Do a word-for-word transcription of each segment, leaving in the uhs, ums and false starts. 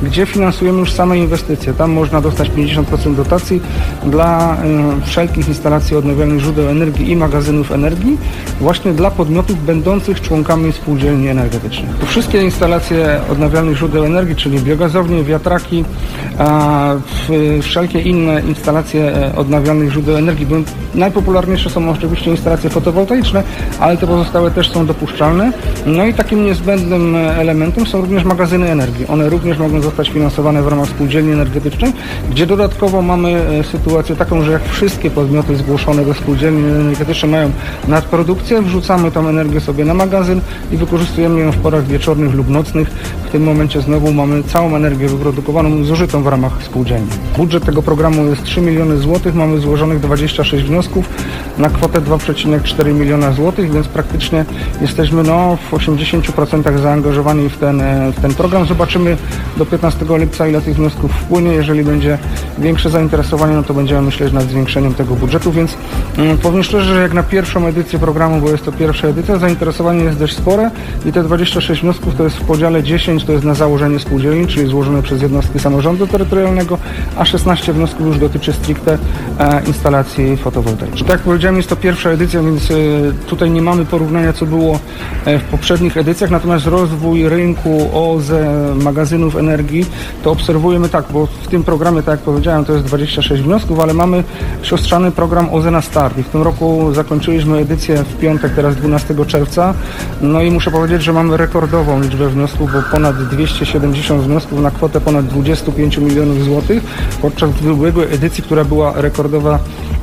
gdzie finansujemy już same inwestycje. Tam można dostać pięćdziesiąt procent dotacji dla y, wszelkich instalacji odnawialnych źródeł energii i magazynów energii, właśnie dla podmiotów będących członkami spółdzielni energetycznych. To wszystkie instalacje odnawialnych źródeł energii, czyli biogazownie, wiatraki, a w, wszelkie inne instalacje odnawialnych źródeł energii. Najpopularniejsze są oczywiście instalacje fotowoltaiczne, ale te pozostałe też są dopuszczalne. No i takim niezbędnym elementem są również magazyny energii. One również mogą zostać finansowane w ramach spółdzielni energetycznej, gdzie dodatkowo mamy sytuację taką, że jak wszystkie podmioty zgłoszone do spółdzielni energetycznej mają nadprodukcję, wrzucamy tą energię sobie na magazyn i wykorzystujemy ją w porach wieczornych lub nocnych. W tym momencie znowu mamy całą energię wyprodukowaną, zużytą w ramach spółdzielni. Budżet tego programu jest trzy miliony złotych, mamy złożonych dwadzieścia sześć wniosków na kwotę dwa przecinek cztery miliona złotych, więc praktycznie jesteśmy no, w osiemdziesięciu procentach zaangażowani w ten, w ten program. Zobaczymy do piętnastego lipca, ile tych wniosków wpłynie. Jeżeli będzie większe zainteresowanie, no to będziemy myśleć nad zwiększeniem tego budżetu, więc mm, powiem szczerze, że jak na pierwszą edycję programu, bo jest to pierwsza edycja, zainteresowanie jest dość spore i te dwadzieścia sześć wniosków to jest w podziale dziesięć, to jest na założenie spółdzielni, czyli złożone przez jednostki samorządu terytorialnego, a szesnaście wniosków już dotyczy stricte e, instalacji fotowoltaicznej. Tak jak powiedziałem, jest to pierwsza edycja, więc e, tutaj nie mamy porównania, co było e, w poprzednich edycjach, natomiast rozwój rynku O Z E, magazynów energii, to obserwujemy tak, bo w tym programie, tak jak powiedziałem, to jest dwadzieścia sześć wniosków, ale mamy siostrzany program O Z E na start i w tym roku zakończyliśmy edycję w piątek, teraz dwunastego czerwca, no i muszę powiedzieć, że mamy rekordową liczbę wniosków, bo ponad dwieście siedemdziesiąt wniosków na kwotę ponad dwadzieścia pięć milionów złotych, podczas ubiegłej edycji, która była rekordowa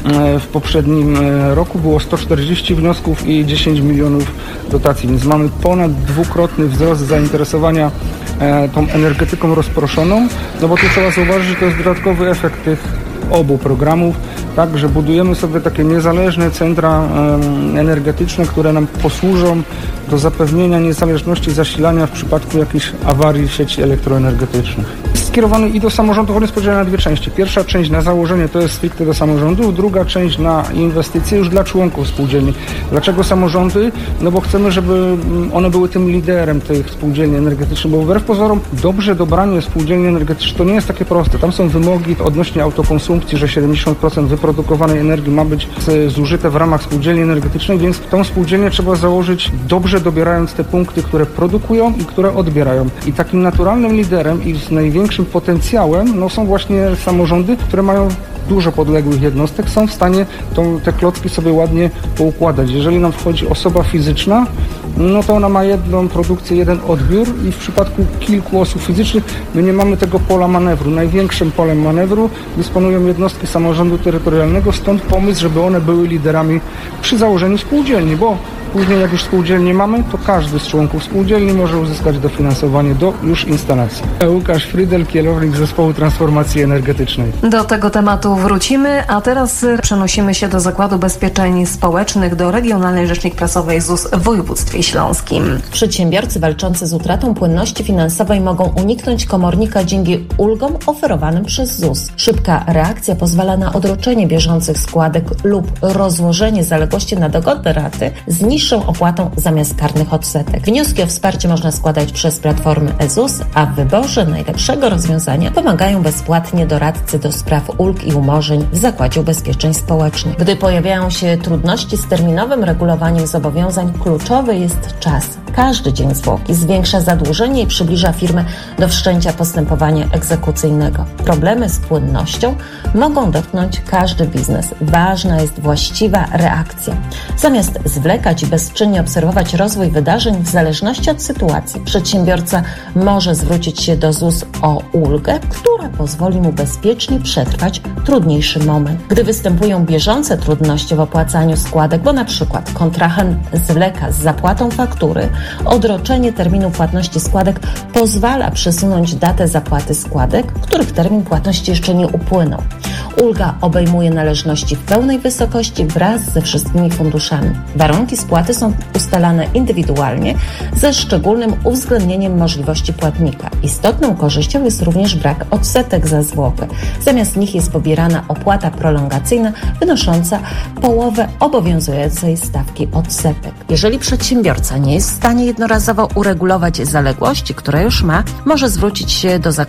w poprzednim roku, było sto czterdzieści wniosków i dziesięć milionów dotacji, więc mamy ponad dwukrotny wzrost zainteresowania tą energetyką rozproszoną, no bo tu trzeba zauważyć, że to jest dodatkowy efekt tych obu programów, tak, że budujemy sobie takie niezależne centra energetyczne, które nam posłużą do zapewnienia niezależności zasilania w przypadku jakichś awarii sieci elektroenergetycznych. Skierowany i do samorządów, on jest podzielony na dwie części. Pierwsza część na założenie to jest stricte do samorządów, druga część na inwestycje już dla członków spółdzielni. Dlaczego samorządy? No bo chcemy, żeby one były tym liderem tych spółdzielni energetycznych, bo wbrew pozorom dobrze dobranie spółdzielni energetycznych to nie jest takie proste. Tam są wymogi odnośnie autokonsumpcji, że siedemdziesiąt procent wyprodukowanej energii ma być zużyte w ramach spółdzielni energetycznej, więc tą spółdzielnię trzeba założyć dobrze dobierając te punkty, które produkują i które odbierają. I takim naturalnym liderem i z największym potencjałem no, są właśnie samorządy, które mają dużo podległych jednostek, są w stanie tą, te klocki sobie ładnie poukładać. Jeżeli nam wchodzi osoba fizyczna, no to ona ma jedną produkcję, jeden odbiór i w przypadku kilku osób fizycznych my nie mamy tego pola manewru. Największym polem manewru dysponują jednostki samorządu terytorialnego, stąd pomysł, żeby one były liderami przy założeniu spółdzielni, bo później jak już spółdzielnie mamy, to każdy z członków spółdzielni może uzyskać dofinansowanie do już instalacji. Łukasz Frydel, kierownik Zespołu Transformacji Energetycznej. Do tego tematu wrócimy, a teraz przenosimy się do Zakładu Ubezpieczeń Społecznych, do Regionalnej Rzecznik Prasowej Z U S w województwie śląskim. Przedsiębiorcy walczący z utratą płynności finansowej mogą uniknąć komornika dzięki ulgom oferowanym przez Z U S. Szybka reakcja pozwala na odroczenie bieżących składek lub rozłożenie zaległości na dogodne raty z niższą opłatą zamiast karnych odsetek. Wnioski o wsparcie można składać przez platformy e Z U S, a w wyborze najlepszego rozwiązania pomagają bezpłatnie doradcy do spraw ulg i umorzeń w Zakładzie Ubezpieczeń Społecznych. Gdy pojawiają się trudności z terminowym regulowaniem zobowiązań, kluczowy jest czas. Każdy dzień zwłoki zwiększa zadłużenie i przybliża firmę do wszczęcia postępowania egzekucyjnego. Problemy z płynnością mogą dotknąć każdy biznes. Ważna jest właściwa reakcja. Zamiast zwlekać i bezczynnie obserwować rozwój wydarzeń w zależności od sytuacji, przedsiębiorca może zwrócić się do Z U S o ulgę, która pozwoli mu bezpiecznie przetrwać trudniejszy moment. Gdy występują bieżące trudności w opłacaniu składek, bo na przykład kontrahent zwleka z zapłatą faktury, odroczenie terminu płatności składek pozwala przesunąć datę zapłaty składek, których termin płatności jeszcze nie upłynął. Ulga obejmuje należności w pełnej wysokości wraz ze wszystkimi funduszami. Warunki spłaty są ustalane indywidualnie ze szczególnym uwzględnieniem możliwości płatnika. Istotną korzyścią jest również brak odsetek za zwłokę. Zamiast nich jest pobierana opłata prolongacyjna wynosząca połowę obowiązującej stawki odsetek. Jeżeli przedsiębiorca nie jest w stanie jednorazowo uregulować zaległości, które już ma, może zwrócić się do zakładu